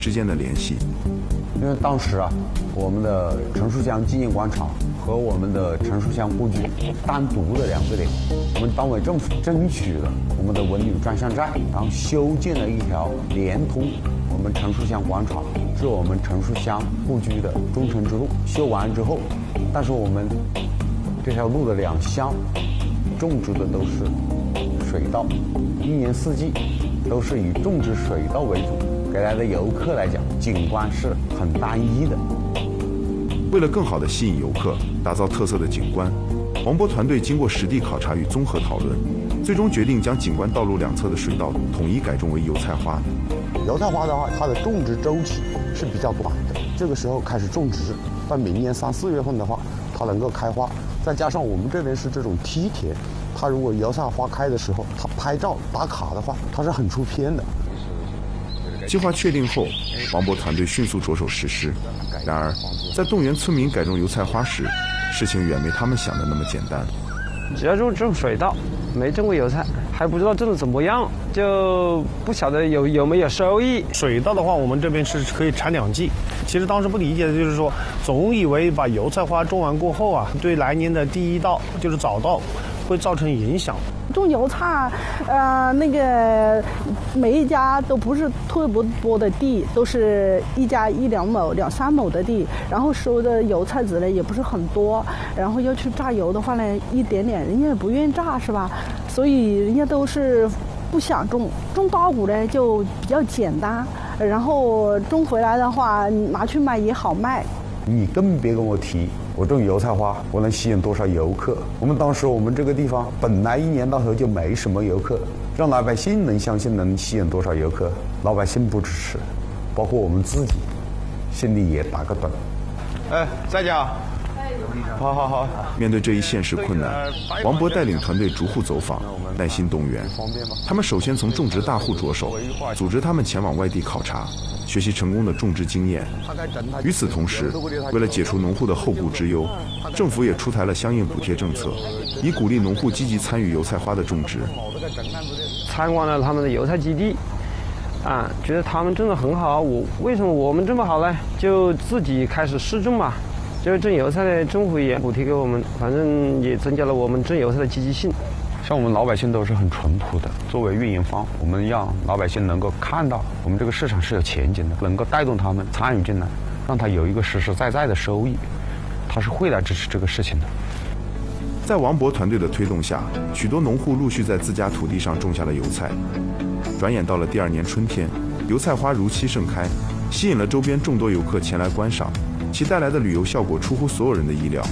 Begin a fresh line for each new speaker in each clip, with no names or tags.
之间的联系。
因为当时啊，我们的陈树乡纪念广场和我们的陈树乡故居单独的2个点，我们党委政府争取了我们的文旅专项站，然后修建了一条连通我们陈树乡广场至我们陈树乡故居的中城之路。修完之后，但是我们这条路的2乡种植的都是水稻，1年4季都是以种植水稻为主，给来的游客来讲，景观是很单一的。
为了更好地吸引游客，打造特色的景观，王博团队经过实地考察与综合讨论，最终决定将景观道路2侧的水稻统一改种为油菜花。
油菜花的话，它的种植周期是比较短的，这个时候开始种植，到明年3、4月份的话，它能够开花。再加上我们这边是这种梯田，它如果油菜花开的时候，它拍照打卡的话，它是很出片的。
计划确定后，王博团队迅速着手实施。然而，在动员村民改种油菜花时，事情远没他们想的那么简单。
只要种水稻，没种过油菜，还不知道种的怎么样，就不晓得有没有收益。
水稻的话，我们这边是可以产2季。其实当时不理解的就是说，总以为把油菜花种完过后啊，对来年的第1稻就是早稻会造成影响。
种油菜，那个每一家都不是特别多的地，都是1家1、2亩、2、3亩的地，然后收的油菜籽呢也不是很多，然后要去榨油的话呢，一点点人家也不愿意榨，是吧？所以人家都是不想种稻谷呢就比较简单，然后种回来的话拿去卖也好卖。
你更别跟我提我种油菜花我能吸引多少游客。我们当时我们这个地方本来1年到头就没什么游客，让老百姓能相信能吸引多少游客，老百姓不支持，包括我们自己心里也打个盹。
再见。好。
面对这一现实困难，王博带领团队逐户走访，耐心动员。他们首先从种植大户着手，组织他们前往外地考察，学习成功的种植经验。与此同时，为了解除农户的后顾之忧，政府也出台了相应补贴政策，以鼓励农户积极参与油菜花的种植。
参观了他们的油菜基地，觉得他们种得很好，为什么我们这么好呢？就自己开始试种嘛。就是种油菜的政府也补贴给我们，反正也增加了我们种油菜的积极性。
像我们老百姓都是很淳朴的，作为运营方，我们让老百姓能够看到我们这个市场是有前景的，能够带动他们参与进来，让他有一个实实在在的收益，他是会来支持这个事情的。
在王博团队的推动下，许多农户陆续在自家土地上种下了油菜。转眼到了第2年春天，油菜花如期盛开，吸引了周边众多游客前来观赏，其带来的旅游效果出乎所有人的意料。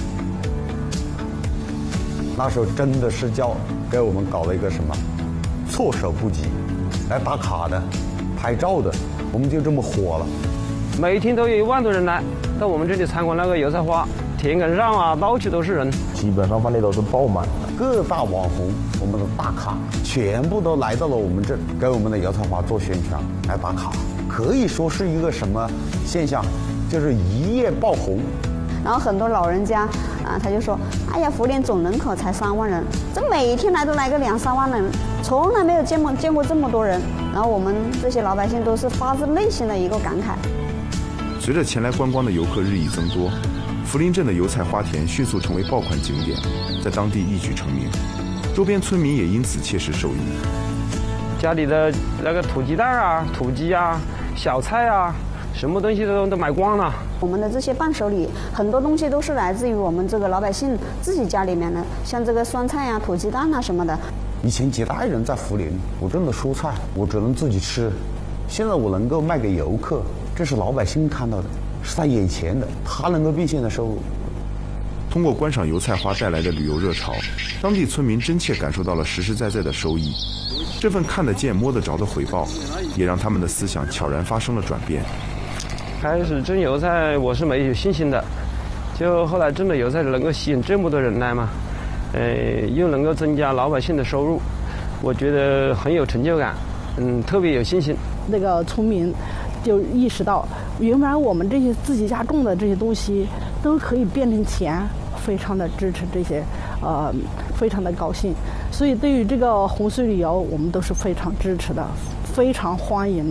那时候真的是叫给我们搞了一个什么措手不及，来打卡的、拍照的，我们就这么火了。
每天都有1万多人来到我们这里参观那个油菜花，田埂上啊，到处都是人，
基本上饭店都是爆满。
各大网红，我们的大咖全部都来到了我们这，给我们的油菜花做宣传，来打卡，可以说是一个什么现象，就是一夜爆红。
然后很多老人家他就说，哎呀，福林总人口才3万人，这每天来都来个2、3万人，从来没有见过这么多人。然后我们这些老百姓都是发自内心的一个感慨。
随着前来观光的游客日益增多，福林镇的油菜花田迅速成为爆款景点，在当地一举成名，周边村民也因此切实受益。
家里的那个土鸡蛋啊、土鸡啊、小菜啊，什么东西都买光了。
我们的这些伴手礼，很多东西都是来自于我们这个老百姓自己家里面的，像这个酸菜啊、土鸡蛋啊什么的。
以前几代人在福林，我种的蔬菜我只能自己吃，现在我能够卖给游客，这是老百姓看到的，是他眼前的，他能够变现的收入。
通过观赏油菜花带来的旅游热潮，当地村民真切感受到了实实在在的收益，这份看得见摸得着的回报，也让他们的思想悄然发生了转变。
开始种油菜我是没有信心的，就后来种的油菜能够吸引这么多人来嘛，又能够增加老百姓的收入，我觉得很有成就感，特别有信心。
那个村民就意识到，原来我们这些自己家种的这些东西都可以变成钱，非常的支持这些，非常的高兴。所以对于这个红水旅游，我们都是非常支持的，非常欢迎的。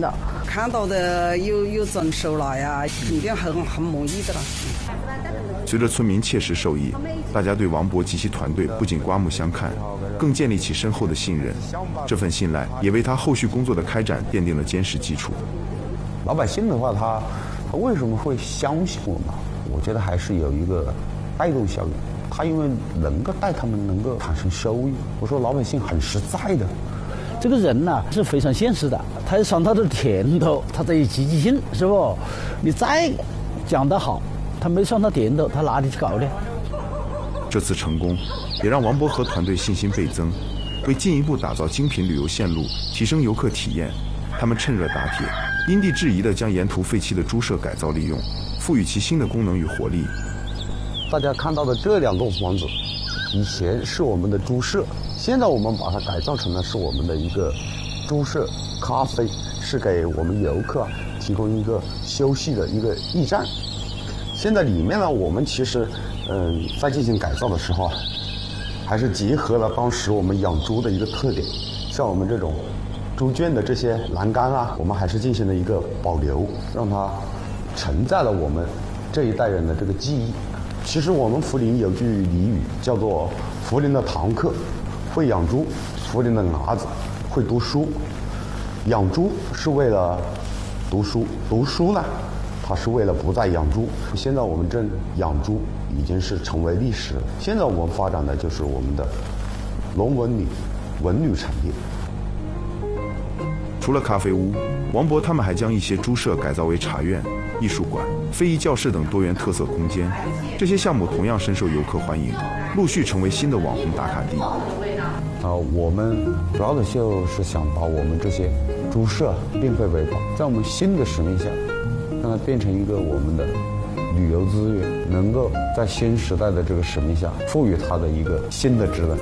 看到的有增收了呀，肯定很满意的了。
随着村民切实受益，大家对王伯及其团队不仅刮目相看，更建立起深厚的信任。这份信赖也为他后续工作的开展奠定了坚实基础。
老百姓的话，他为什么会相信我们？我觉得还是有一个带动效应。他因为能够带他们能够产生收益。我说老百姓很实在的。
这个人呢是非常现实的，他要尝到的甜头，他得有积极性，是不？你再讲得好，他没尝到甜头，他哪里去搞呢？
这次成功，也让王伯和团队信心倍增。为进一步打造精品旅游线路，提升游客体验，他们趁热打铁，因地制宜地将沿途废弃的猪舍改造利用，赋予其新的功能与活力。
大家看到的这2栋房子，以前是我们的猪舍，现在我们把它改造成了是我们的一个猪舍咖啡，是给我们游客提供一个休息的一个驿站。现在里面呢，我们其实在进行改造的时候啊，还是结合了当时我们养猪的一个特点，像我们这种猪圈的这些栏杆啊，我们还是进行了一个保留，让它承载了我们这一代人的这个记忆。其实我们涪陵有句俚语叫做涪陵的堂客会养猪，涪陵的伢子会读书。养猪是为了读书，读书呢它是为了不再养猪。现在我们正养猪已经是成为历史了。现在我们发展的就是我们的农文旅文旅产业。
除了咖啡屋，王伯他们还将一些猪舍改造为茶院、艺术馆、非遗教室等多元特色空间。这些项目同样深受游客欢迎，陆续成为新的网红打卡地。
我们主要的就是想把我们这些猪舍变废为宝，在我们新的使命下，让它变成一个我们的旅游资源，能够在新时代的这个使命下，赋予它的一个新的职能。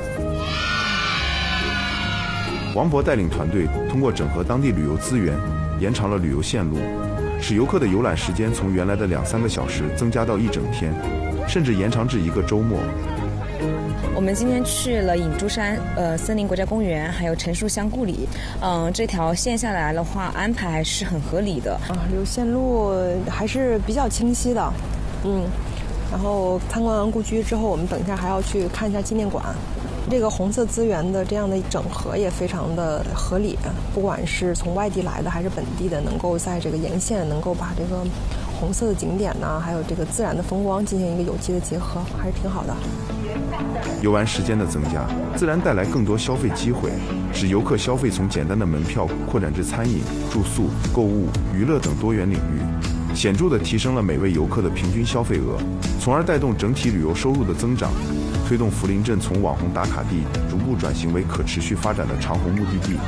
王伯带领团队通过整合当地旅游资源，延长了旅游线路，使游客的游览时间从原来的2-3个小时增加到1整天，甚至延长至1个周末。
我们今天去了隐珠山、森林国家公园，还有陈树乡故里。这条线下来的话，安排还是很合理的。
旅游线路还是比较清晰的。然后参观完故居之后，我们等一下还要去看一下纪念馆。这个红色资源的这样的整合也非常的合理，不管是从外地来的还是本地的，能够在这个沿线能够把这个红色的景点呢，还有这个自然的风光进行一个有机的结合，还是挺好的。
游玩时间的增加，自然带来更多消费机会，使游客消费从简单的门票扩展至餐饮、住宿、购物、娱乐等多元领域，显著地提升了每位游客的平均消费额，从而带动整体旅游收入的增长，推动涪陵镇从网红打卡地逐步转型为可持续发展的长虹目的地。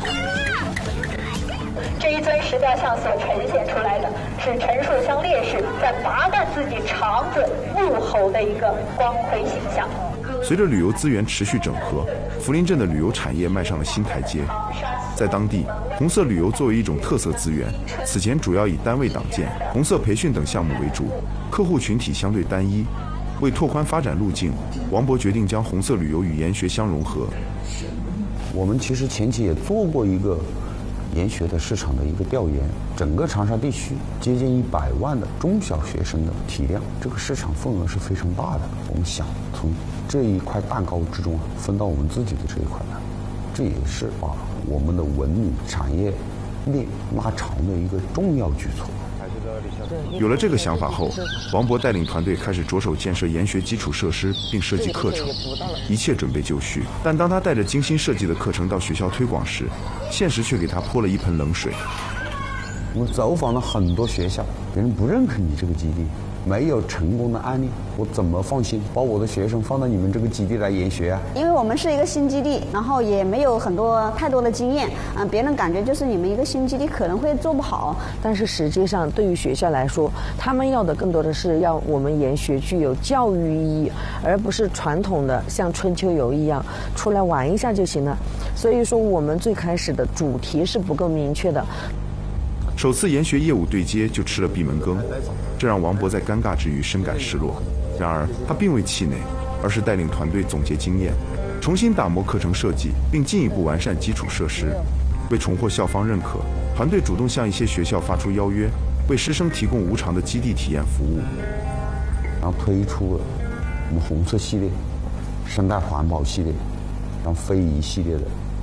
这一尊石雕像所呈现出来的是陈树乡烈士在拔干自己肠子怒吼的一个光辉形象。
随着旅游资源持续整合，涪陵镇的旅游产业迈上了新台阶。在当地，红色旅游作为一种特色资源，此前主要以单位党建、红色培训等项目为主，客户群体相对单一。为拓宽发展路径，王伯决定将红色旅游与研学相融合。
我们其实前期也做过一个研学的市场的一个调研，整个长沙地区接近100万的中小学生的体量，这个市场份额是非常大的。我们想从这一块蛋糕之中分到我们自己的这一块来，这也是把我们的文旅产业链拉长的一个重要举措。
有了这个想法后，王伯带领团队开始着手建设研学基础设施，并设计课程，一切准备就绪。但当他带着精心设计的课程到学校推广时，现实却给他泼了一盆冷水。
我走访了很多学校，别人不认可你这个基地，没有成功的案例，我怎么放心把我的学生放到你们这个基地来研学啊？
因为我们是一个新基地，然后也没有太多的经验，别人感觉就是你们一个新基地可能会做不好。
但是实际上，对于学校来说，他们要的更多的是要我们研学具有教育意义，而不是传统的像春秋游一样出来玩一下就行了。所以说，我们最开始的主题是不够明确的。
首次研学业务对接就吃了闭门羹，这让王伯在尴尬之余深感失落。然而他并未气馁，而是带领团队总结经验，重新打磨课程设计，并进一步完善基础设施。为重获校方认可， 团队主动向一些学校发出邀约，为师生提供无偿的基地体验服务，
然后推出了我们红色系列、生态环保系列、然后非遗系列的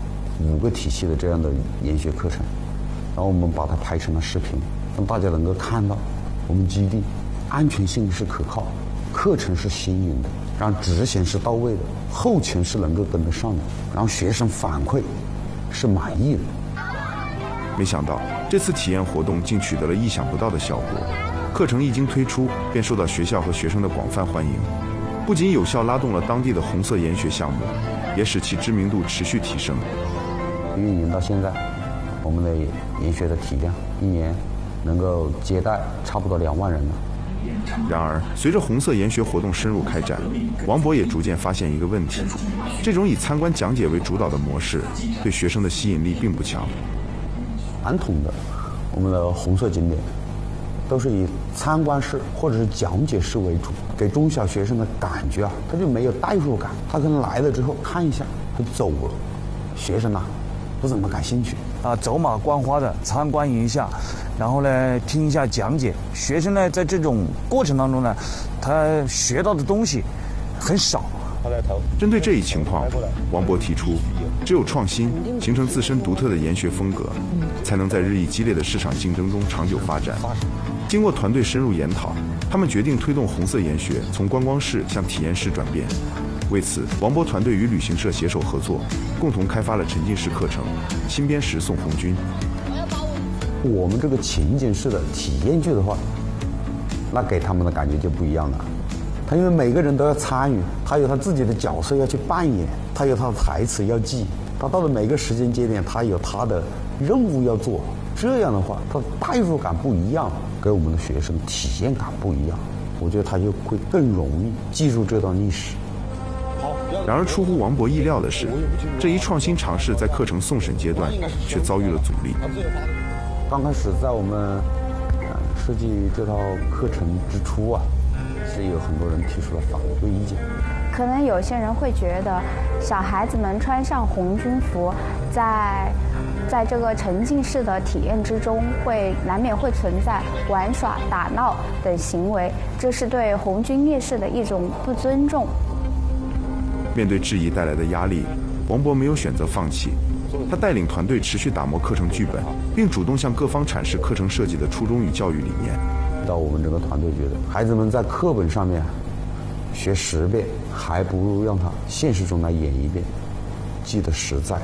5个体系的这样的研学课程，然后我们把它拍成了视频，让大家能够看到我们基地安全性是可靠，课程是新颖的，让执行是到位的，后勤是能够跟得上的，然后学生反馈是满意的。
没想到这次体验活动竟取得了意想不到的效果，课程一经推出便受到学校和学生的广泛欢迎，不仅有效拉动了当地的红色研学项目，也使其知名度持续提升。
运营到现在，我们的研学的体量一年能够接待差不多2万人了。
然而，随着红色研学活动深入开展，王博也逐渐发现一个问题：这种以参观讲解为主导的模式，对学生的吸引力并不强。
传统的我们的红色景点都是以参观式或者是讲解式为主，给中小学生的感觉啊，他就没有代入感，他可能来了之后看一下就走了，学生不怎么感兴趣
啊，走马观花的参观一下，然后呢听一下讲解，学生呢在这种过程当中呢，他学到的东西很少。
针对这一情况，王博提出，只有创新，形成自身独特的研学风格，才能在日益激烈的市场竞争中长久发展。经过团队深入研讨，他们决定推动红色研学从观光式向体验式转变。为此，王博团队与旅行社携手合作，共同开发了沉浸式课程《新编识送红军》。
我们这个情景式的体验剧的话，那给他们的感觉就不一样了。他因为每个人都要参与，他有他自己的角色要去扮演，他有他的台词要记，他到了每个时间节点，他有他的任务要做。这样的话，他的代入感不一样，给我们的学生体验感不一样，我觉得他就会更容易记住这段历史。
然而出乎王博意料的是，这一创新尝试在课程送审阶段却遭遇了阻力。
刚开始在我们设计这套课程之初啊，是有很多人提出了反对意见。
可能有些人会觉得，小孩子们穿上红军服，在这个沉浸式的体验之中，难免会存在玩耍、打闹等行为，这是对红军烈士的一种不尊重。
面对质疑带来的压力，王博没有选择放弃，他带领团队持续打磨课程剧本，并主动向各方阐释课程设计的初衷与教育理念。
到我们整个团队觉得，孩子们在课本上面学10遍，还不如让他现实中来演1遍，记得实在。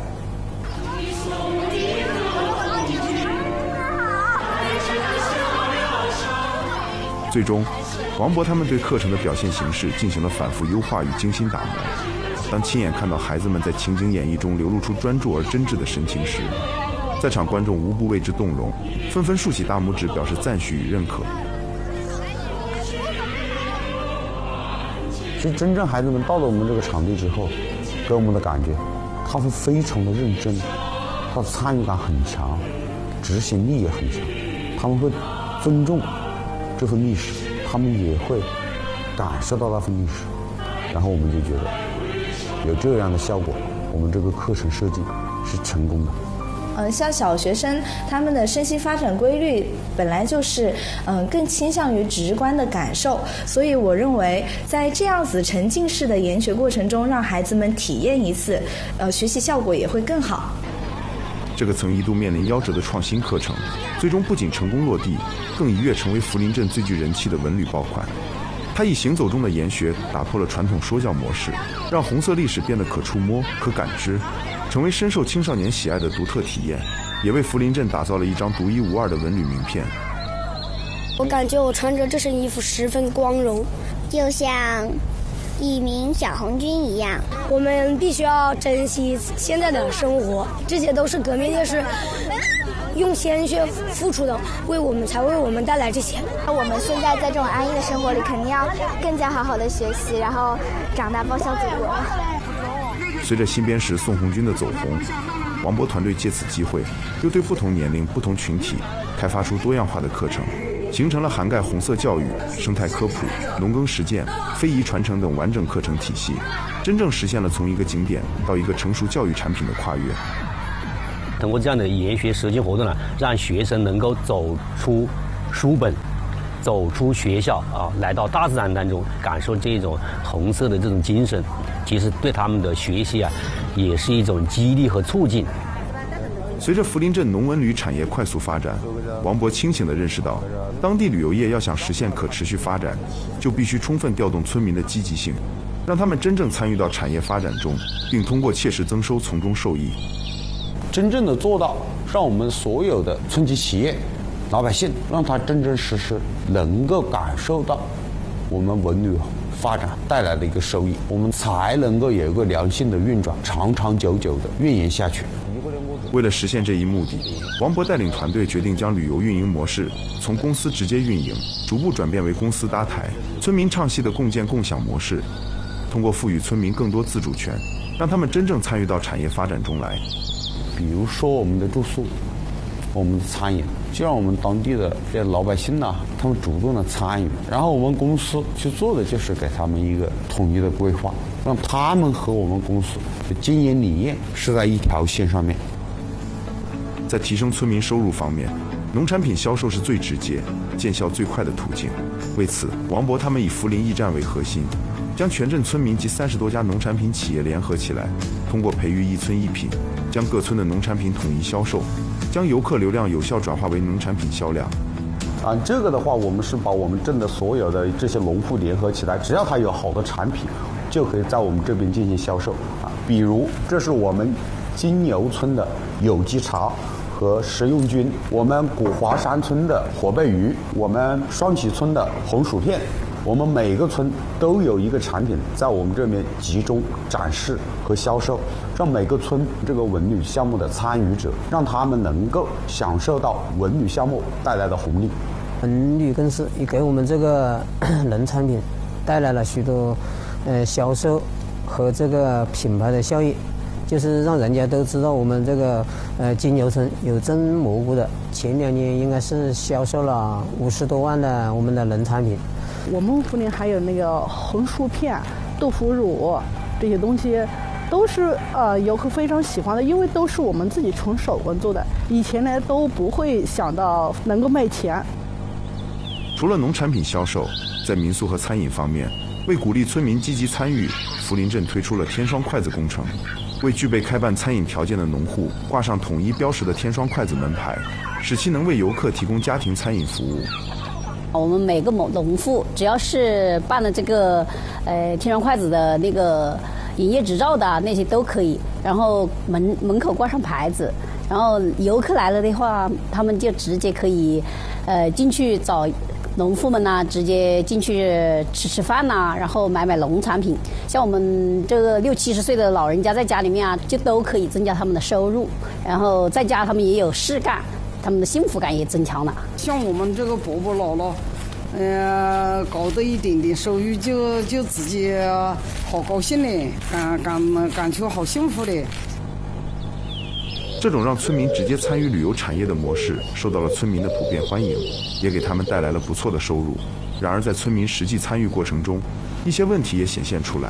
最终，王博他们对课程的表现形式进行了反复优化与精心打磨。当亲眼看到孩子们在情景演绎中流露出专注而真挚的神情时，在场观众无不为之动容，纷纷竖起大拇指表示赞许与认可。
其实真正孩子们到了我们这个场地之后，给我们的感觉，他会非常的认真，他的参与感很强，执行力也很强，他们会尊重这份历史，他们也会感受到那份历史，然后我们就觉得有这样的效果，我们这个课程设计是成功的。
像小学生他们的身心发展规律本来就是更倾向于直观的感受，所以我认为在这样子沉浸式的研学过程中，让孩子们体验一次，学习效果也会更好。
这个曾一度面临夭折的创新课程，最终不仅成功落地，更一跃成为福林镇最具人气的文旅爆款。它以行走中的研学打破了传统说教模式，让红色历史变得可触摸、可感知，成为深受青少年喜爱的独特体验，也为福林镇打造了一张独一无二的文旅名片。
我感觉我穿着这身衣服十分光荣，就像一名小红军一样。
我们必须要珍惜现在的生活，这些都是革命烈士用鲜血付出的，才为我们带来这些。
我们现在在这种安逸的生活里，肯定要更加好好的学习，然后长大报效祖国。
随着新编识送红军的走红，王博团队借此机会，又对不同年龄、不同群体开发出多样化的课程，形成了涵盖红色教育、生态科普、农耕实践、非遗传承等完整课程体系，真正实现了从一个景点到一个成熟教育产品的跨越。
通过这样的研学实践活动呢，让学生能够走出书本，走出学校啊，来到大自然当中，感受这种红色的这种精神，其实对他们的学习啊，也是一种激励和促进。
随着涪陵镇农文旅产业快速发展，王博清醒地认识到，当地旅游业要想实现可持续发展，就必须充分调动村民的积极性，让他们真正参与到产业发展中，并通过切实增收从中受益。
真正的做到让我们所有的村级企业老百姓，让他真真实实能够感受到我们文旅发展带来的一个收益，我们才能够有一个良性的运转，长长久久的运营下去。
为了实现这一目的，王博带领团队决定将旅游运营模式从公司直接运营逐步转变为公司搭台、村民唱戏的共建共享模式，通过赋予村民更多自主权，让他们真正参与到产业发展中来。
比如说我们的住宿，我们的餐饮，就让我们当地的这些老百姓呢，他们主动的参与，然后我们公司去做的就是给他们一个统一的规划，让他们和我们公司的经营理念是在一条线上面。
在提升村民收入方面，农产品销售是最直接、见效最快的途径。为此，王博他们以涪陵驿站为核心，将全镇村民及30多家农产品企业联合起来，通过培育一村一品，将各村的农产品统一销售，将游客流量有效转化为农产品销量。
这个的话，我们是把我们镇的所有的这些农户联合起来，只要他有好的产品，就可以在我们这边进行销售。比如，这是我们金牛村的有机茶和食用菌，我们古华山村的火贝鱼，我们双旗村的红薯片，我们每个村都有一个产品在我们这边集中展示和销售，让每个村这个文旅项目的参与者，让他们能够享受到文旅项目带来的红利。
文旅公司也给我们这个农产品带来了许多销售和这个品牌的效益。就是让人家都知道我们这个金牛村有种蘑菇的，前2年应该是销售了50多万的我们的农产品。
我们涪陵还有那个红薯片、豆腐乳这些东西，都是游客非常喜欢的，因为都是我们自己纯手工做的。以前呢都不会想到能够卖钱。
除了农产品销售，在民宿和餐饮方面，为鼓励村民积极参与，涪陵镇推出了天双筷子工程。为具备开办餐饮条件的农户挂上统一标识的天双筷子门牌，使其能为游客提供家庭餐饮服务。
我们每个农户只要是办了这个天双筷子的那个营业执照的那些都可以，然后门口挂上牌子，然后游客来了的话，他们就直接可以进去找农户们呐，直接进去吃饭呐，然后买农产品。像我们这个60、70岁的老人家在家里面啊，就都可以增加他们的收入，然后在家他们也有事干，他们的幸福感也增强了。
像我们这个伯伯姥姥，搞得一点点收入就自己好高兴嘞，感觉好幸福嘞。
这种让村民直接参与旅游产业的模式受到了村民的普遍欢迎，也给他们带来了不错的收入。然而在村民实际参与过程中，一些问题也显现出来。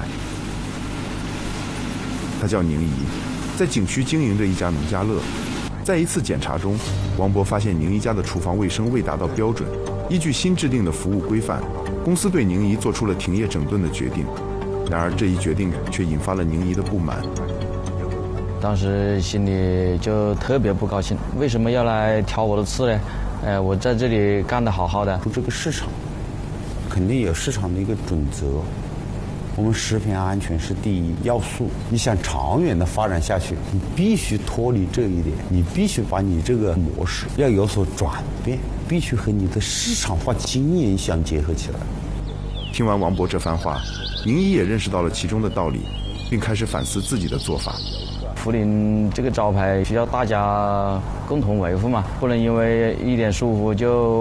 他叫宁怡，在景区经营着一家农家乐。在一次检查中，王博发现宁怡家的厨房卫生未达到标准，依据新制定的服务规范，公司对宁怡做出了停业整顿的决定。然而这一决定却引发了宁怡的不满。
当时心里就特别不高兴，为什么要来挑我的刺呢？我在这里干得好好的。
这个市场肯定有市场的一个准则，我们食品安全是第一要素。你想长远的发展下去，你必须脱离这一点，你必须把你这个模式要有所转变，必须和你的市场化经营相结合起来。
听完王博这番话，宁怡也认识到了其中的道理，并开始反思自己的做法。
涪陵这个招牌需要大家共同维护嘛，不能因为一点疏忽就